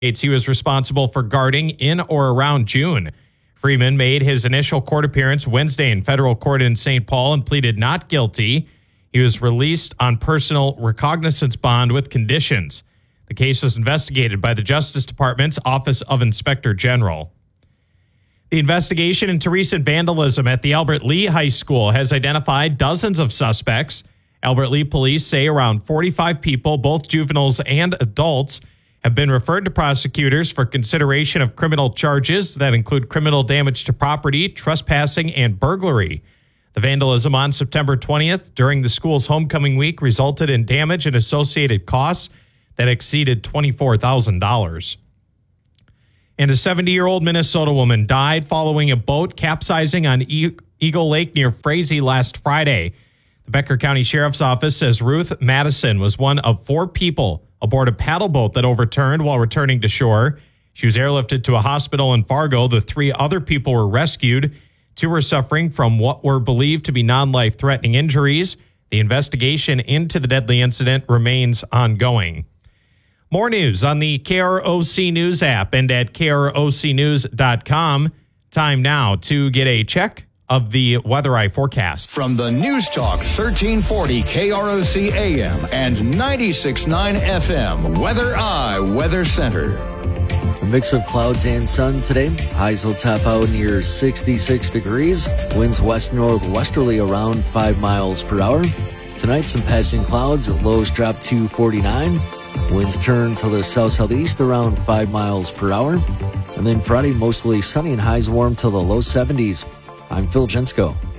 He was responsible for guarding in or around June. Freeman made his initial court appearance Wednesday in federal court in St. Paul and pleaded not guilty. He was released on personal recognizance bond with conditions. The case was investigated by the Justice Department's Office of Inspector General. The investigation into recent vandalism at the Albert Lea High School has identified dozens of suspects. Albert Lea police say around 45 people, both juveniles and adults, have been referred to prosecutors for consideration of criminal charges that include criminal damage to property, trespassing, and burglary. The vandalism on September 20th during the school's homecoming week resulted in damage and associated costs that exceeded $24,000. And a 70-year-old Minnesota woman died following a boat capsizing on Eagle Lake near Frazee last Friday. The Becker County Sheriff's Office says Ruth Madison was one of 4 people aboard a paddle boat that overturned while returning to shore. She was airlifted to a hospital in Fargo. The 3 other people were rescued. 2 were suffering from what were believed to be non-life-threatening injuries. The investigation into the deadly incident remains ongoing. More news on the KROC News app and at krocnews.com. Time now to get a check of the Weather Eye forecast. From the News Talk 1340 KROC AM and 96.9 FM, Weather Eye Weather Center. A mix of clouds and sun today. Highs will top out near 66 degrees. Winds west-northwesterly around 5 miles per hour. Tonight, some passing clouds. Lows drop to 49. Winds turn to the south-southeast around 5 miles per hour. And then Friday, mostly sunny and highs warm to the low 70s. I'm Phil Jensko.